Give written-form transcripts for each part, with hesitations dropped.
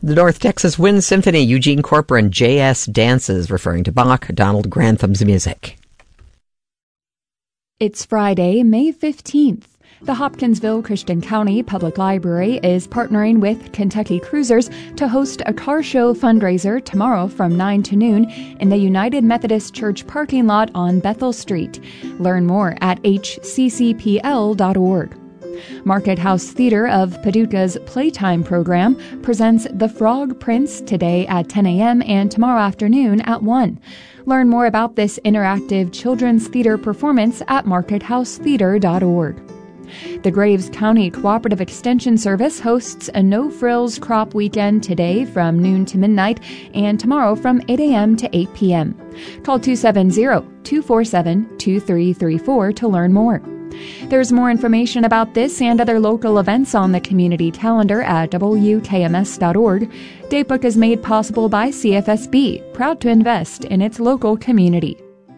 The North Texas Wind Symphony, Eugene Corcoran, J.S. Dances, referring to Bach, Donald Grantham's music. It's Friday, May 15th. The Hopkinsville Christian County Public Library is partnering with Kentucky Cruisers to host a car show fundraiser tomorrow from 9 to noon in the United Methodist Church parking lot on Bethel Street. Learn more at hccpl.org. Market House Theater of Paducah's Playtime program presents The Frog Prince today at 10 a.m. and tomorrow afternoon at 1. Learn more about this interactive children's theater performance at markethousetheater.org. The Graves County Cooperative Extension Service hosts a no-frills crop weekend today from noon to midnight and tomorrow from 8 a.m. to 8 p.m. Call 270-247-2334 to learn more. There's more information about this and other local events on the community calendar at WKMS.org. Datebook is made possible by CFSB, proud to invest in its local community.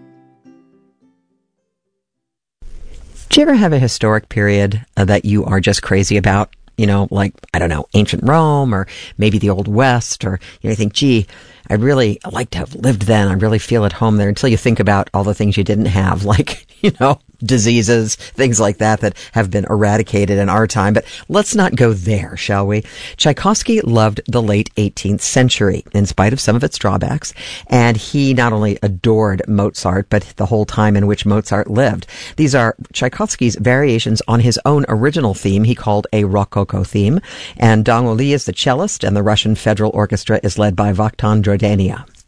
Do you ever have a historic period that you are just crazy about? You know, like, I don't know, ancient Rome or maybe the Old West, or you think, gee, I'd really like to have lived then. I really feel at home there, until you think about all the things you didn't have, like, diseases, things like that have been eradicated in our time. But let's not go there, shall we? Tchaikovsky loved the late 18th century, in spite of some of its drawbacks. And he not only adored Mozart, but the whole time in which Mozart lived. These are Tchaikovsky's variations on his own original theme he called a Rococo theme. And Dong Oli is the cellist, and the Russian Federal Orchestra is led by Vakhtan Drodania.